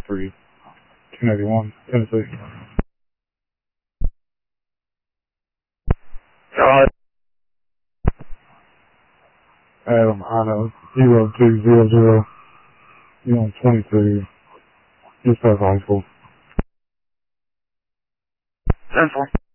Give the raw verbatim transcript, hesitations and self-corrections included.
three, two ninety-one, Tennessee. Alright. Adam, I know, zero two zero zero, you on twenty-two, just past high school. Central.